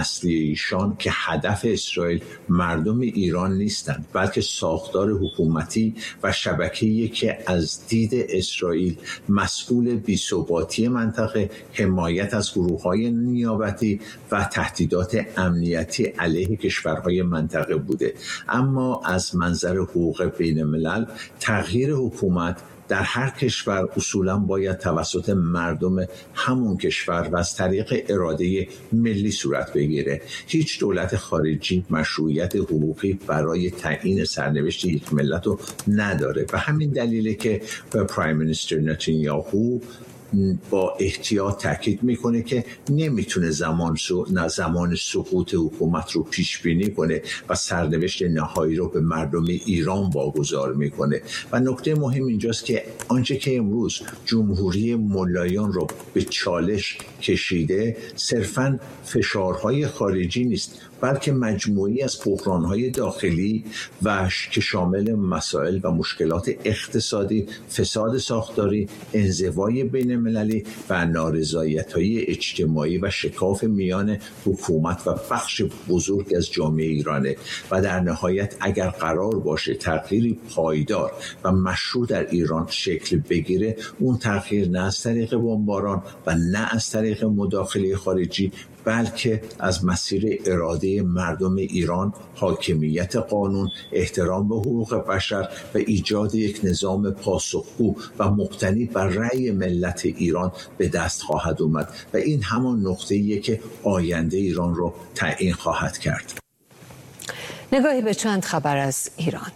اصلی ایشان که هدف اسرائیل مردم ایران نیستند، بلکه ساختار حکومتی و شبکه‌ای که از دید اسرائیل مسئول بی‌ثباتی منطقه، حمایت از گروه‌های نیابتی و تهدیدات امنیتی علیه کشورهای منطقه بوده. اما از منظر حقوق بین الملل تغییر حکومت در هر کشور اصولاً باید توسط مردم همون کشور و از طریق اراده ملی صورت بگیره. هیچ دولت خارجی مشروعیت حقوقی برای تعیین سرنوشت یک ملت رو نداره. به همین دلیله که پرایم مینیستر نتانیاهو با احتیاط تاکید میکنه که نمیتونه زمان سقوط حکومت رو پیش بینی کنه و سرنوشت نهایی رو به مردم ایران واگذار میکنه. و نکته مهم اینجاست که آنچه که امروز جمهوری ملایان رو به چالش کشیده صرفاً فشارهای خارجی نیست، بلکه مجموعی از بحران‌های داخلی و که شامل مسائل و مشکلات اقتصادی، فساد ساختاری، انزوای بین‌المللی و نارضایت‌های اجتماعی و شکاف میان حکومت و بخش بزرگ از جامعه ایرانه. و در نهایت اگر قرار باشه تغییری پایدار و مشروع در ایران شکل بگیره، اون تغییر نه از طریق بمباران و نه از طریق مداخله خارجی، بلکه از مسیر اراده مردم ایران، حاکمیت قانون، احترام به حقوق بشر و ایجاد یک نظام پاسخگو و مبتنی بر رأی ملت ایران به دست خواهد اومد و این همان نقطه‌ایه که آینده ایران رو تعیین خواهد کرد. نگاهی به چند خبر از ایران.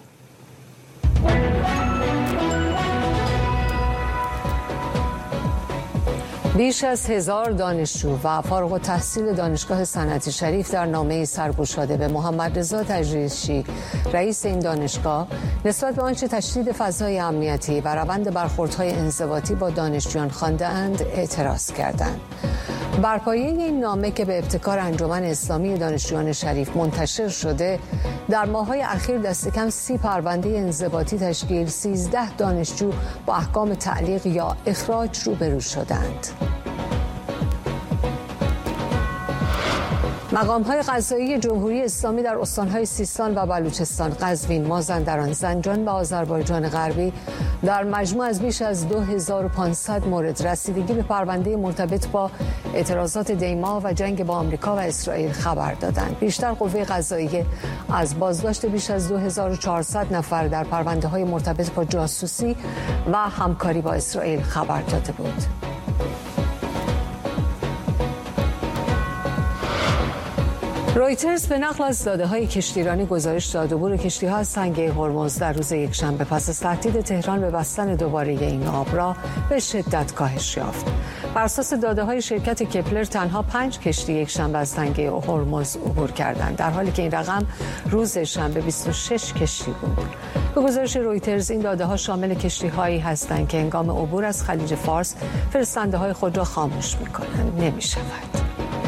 بیش از 1000 دانشجو و فارغ التحصیل دانشگاه صنعتی شریف در نامه‌ای سرگشاده به محمد رضا تجریشی، رئیس این دانشگاه، نسبت به آنچه تشدید فضای امنیتی و روند برخوردهای انضباطی با دانشجویان خوانده‌اند اعتراض کردند. بر پایه این نامه که به ابتکار انجمن اسلامی دانشجویان شریف منتشر شده، در ماه‌های اخیر دست کم 30 پرونده انضباطی تشکیل 13 دانشجو با احکام تعلیق یا اخراج روبرو شدند. مقام‌های قضایی جمهوری اسلامی در استان‌های سیستان و بلوچستان، قزوین، مازندران، زنجان و آذربایجان غربی در مجموع از بیش از 2500 مورد رسیدگی به پرونده مرتبط با اعتراضات دیما و جنگ با آمریکا و اسرائیل خبر دادند. بیشتر قوه قضاییه از بازداشت بیش از 2400 نفر در پرونده‌های مرتبط با جاسوسی و همکاری با اسرائیل خبر داده بود. رویترز به نقل از داده‌های کشتیرانی گزارش داد عبور کشتی‌ها از تنگه هرمز در روز یکشنبه پس از تهدید تهران به بستن دوباره این آب را به شدت کاهش یافت. بر اساس داده‌های شرکت کپلر تنها 5 کشتی یکشنبه از تنگه هرمز عبور کردند، در حالی که این رقم روز شنبه 26 کشتی بود. به گزارش رویترز این داده‌ها شامل کشتی‌هایی هستند که هنگام عبور از خلیج فارس فرستنده‌های خود را خاموش می‌کنند. نمی‌شود